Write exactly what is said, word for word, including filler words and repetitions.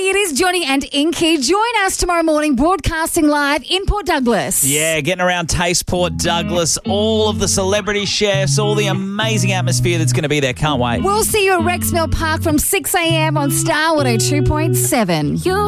It is Johnny and Inky. Join us tomorrow morning, broadcasting live in Port Douglas. Yeah, getting around Taste Port Douglas, all of the celebrity chefs, all the amazing atmosphere that's going to be there. Can't wait. We'll see you at Rexmill Park from six a.m. on Star one oh two point seven. You